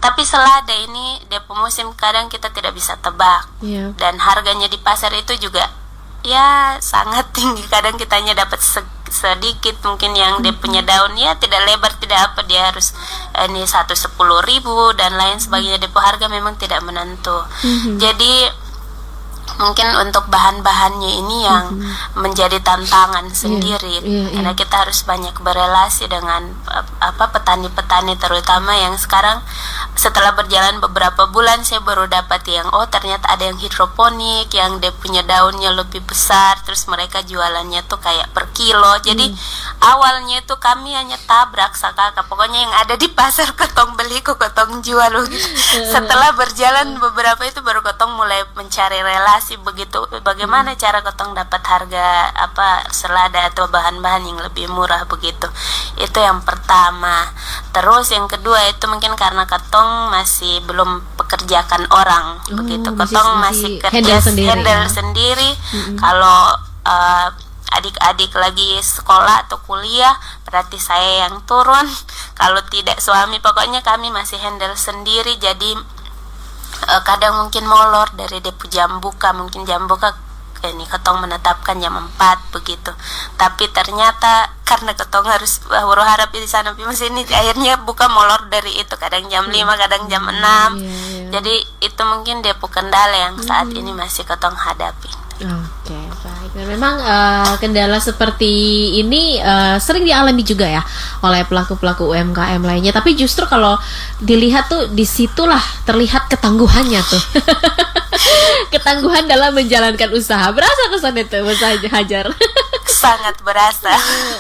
Tapi selada ini dia musim kadang kita tidak bisa tebak. Dan harganya di pasar itu juga ya sangat tinggi. Kadang kita hanya dapat sedikit, mungkin yang dia punya daunnya tidak lebar, tidak apa, dia harus ini 110.000 dan lain sebagainya. Depo harga memang tidak menentu. Jadi mungkin untuk bahan-bahannya ini yang menjadi tantangan sendiri, karena kita harus banyak berelasi dengan petani-petani, terutama yang sekarang setelah berjalan beberapa bulan saya baru dapat yang ternyata ada yang hidroponik yang dia punya daunnya lebih besar, terus mereka jualannya tuh kayak per kilo. Jadi awalnya itu kami hanya tabrak sakaka, pokoknya yang ada di pasar kotong beli kotong jual gitu. Setelah berjalan beberapa itu baru kotong mulai mencari relasi begitu, bagaimana cara kotong dapat harga selada atau bahan-bahan yang lebih murah begitu. Itu yang pertama. Terus yang kedua itu mungkin karena kotong masih belum pekerjakan orang begitu. Kotong masih kerja handle sendiri. Kalau adik-adik lagi sekolah atau kuliah berarti saya yang turun. Kalau tidak suami, pokoknya kami masih handle sendiri. Jadi kadang mungkin molor dari depo jam buka, mungkin jam buka ini kotong menetapkan jam 4 begitu. Tapi ternyata karena kotong harus huru harap di sana di sini, akhirnya buka molor dari itu, kadang jam 5, kadang jam 6. Jadi itu mungkin depo kendala yang saat ini masih kotong hadapi. Oke, baik. Dan memang kendala seperti ini sering dialami juga ya oleh pelaku-pelaku UMKM lainnya. Tapi justru kalau dilihat tuh disitulah terlihat ketangguhannya tuh. Ketangguhan dalam menjalankan usaha. Berasa kesan itu, Mas Hajar? Sangat berasa.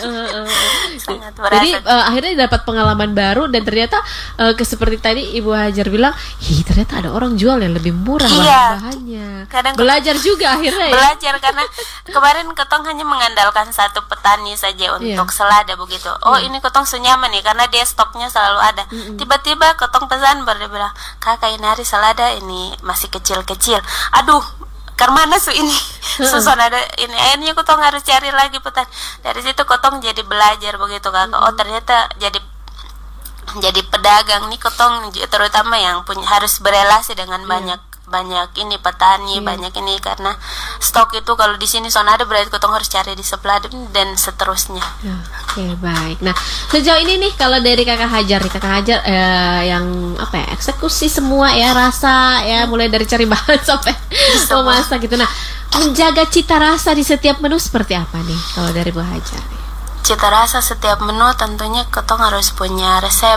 Sangat berasa. Jadi akhirnya dapat pengalaman baru dan ternyata seperti tadi Ibu Hajar bilang, ternyata ada orang jual yang lebih murah bahan-bahannya. Kadang belajar juga akhirnya ya. Belajar karena kemarin kotong hanya mengandalkan satu petani saja untuk selada begitu. Ini kotong senyaman nih karena dia stoknya selalu ada. Tiba-tiba kotong pesan baru dia bilang, "Kakak ini hari selada ini masih kecil-kecil." Aduh, karena ini susun ada ini, akhirnya kotong harus cari lagi petani. Dari situ kotong jadi belajar begitu kakak. Ternyata jadi pedagang nih kotong, terutama yang harus berelasi dengan banyak ini petani, banyak ini, karena stok itu kalau di sini ada berarti kotong harus cari di sebelah dan seterusnya. Oke, baik. Nah, sejauh ini nih kalau dari Kakak Hajar yang eksekusi semua ya, rasa ya, mulai dari cari bahan sampai memasak gitu. Nah, menjaga cita rasa di setiap menu seperti apa nih kalau dari Bu Hajar? Cita rasa setiap menu tentunya kotong harus punya resep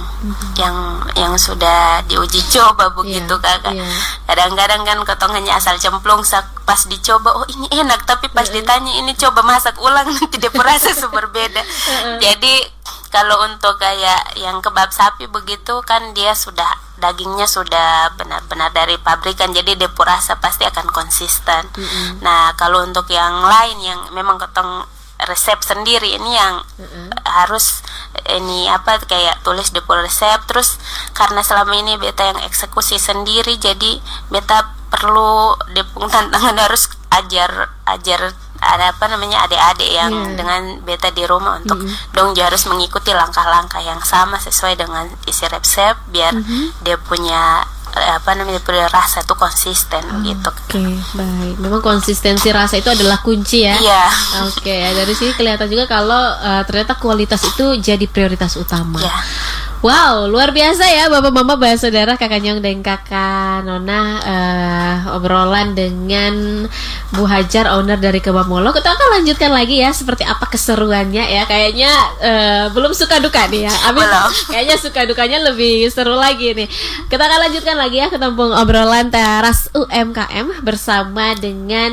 yang sudah diuji coba begitu kakak. Kadang-kadang kan kotong hanya asal cemplung, pas dicoba ini enak, tapi pas ditanya ini coba masak ulang nanti dia merasa berbeda. Jadi kalau untuk kayak yang kebab sapi begitu kan dia dagingnya sudah benar-benar dari pabrikan, jadi dia rasa pasti akan konsisten. Nah kalau untuk yang lain yang memang kotong resep sendiri ini yang harus ini kayak tulis di resep. Terus karena selama ini beta yang eksekusi sendiri, jadi beta perlu depung tantangan harus ajar ada adik-adik yang dengan beta di rumah untuk dong harus mengikuti langkah-langkah yang sama sesuai dengan isi resep biar dia punya rasa itu konsisten gitu. Oke, baik. Memang konsistensi rasa itu adalah kunci ya. Iya. Oke, dari sini kelihatan juga kalau ternyata kualitas itu jadi prioritas utama. Iya. Wow, luar biasa ya Bapak Mama, Bapak Saudara, Kakak Nyong dan Kakak Nona, obrolan dengan Bu Hajar, owner dari Kebab Molo. Kita akan lanjutkan lagi ya seperti apa keseruannya ya. Kayaknya belum suka duka nih ya. Kayaknya suka dukanya lebih seru lagi nih. Kita akan lanjutkan lagi ya, ketemu obrolan teras UMKM bersama dengan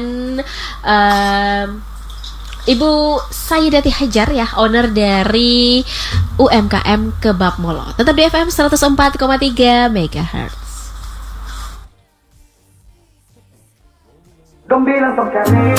Ibu Sayyidati Hajar ya, owner dari UMKM Kebab Molo. Tetap di FM 104,3 MHz.